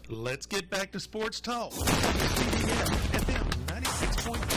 Let's get back to sports talk. FM 96.3.